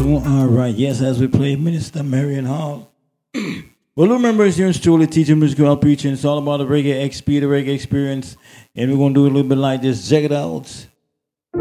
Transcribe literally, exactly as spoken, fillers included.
All right, yes, as we play Minister Marion Hall. Well, remember, it's here in Studio teaching music while preaching. It's all about the reggae X P, the reggae experience. And we're going to do a little bit like this. Check it out.